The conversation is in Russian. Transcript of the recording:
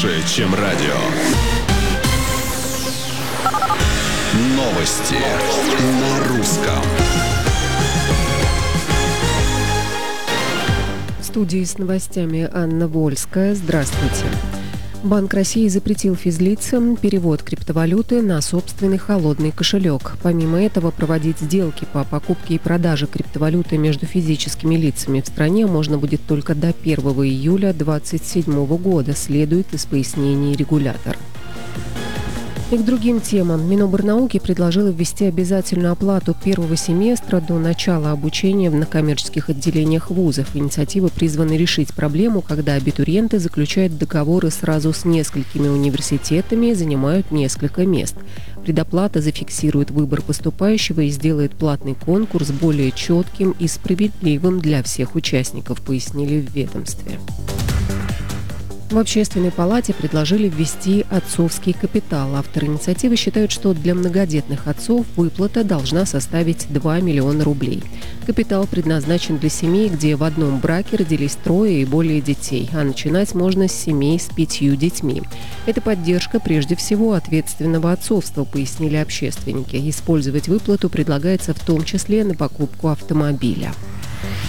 Чем радио. Новости на русском. В студии с новостями Анна Вольская. Здравствуйте. Банк России запретил физлицам перевод криптовалюты на собственный холодный кошелек. Помимо этого, проводить сделки по покупке и продаже криптовалюты между физическими лицами в стране можно будет только до 1 июля 2027 года, следует из пояснений регулятора. И к другим темам. Минобрнауки предложила ввести обязательную оплату первого семестра до начала обучения на коммерческих отделениях вузов. Инициатива призвана решить проблему, когда абитуриенты заключают договоры сразу с несколькими университетами и занимают несколько мест. Предоплата зафиксирует выбор поступающего и сделает платный конкурс более четким и справедливым для всех участников, пояснили в ведомстве. В Общественной палате предложили ввести отцовский капитал. Авторы инициативы считают, что для многодетных отцов выплата должна составить 2 миллиона рублей. Капитал предназначен для семей, где в одном браке родились 3 и более детей, а начинать можно с семей с 5 детьми. Это поддержка прежде всего ответственного отцовства, пояснили общественники. Использовать выплату предлагается в том числе на покупку автомобиля.